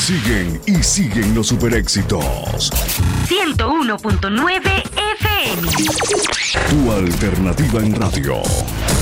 Siguen y siguen los super éxitos. 101.9 FM. Tu alternativa en radio.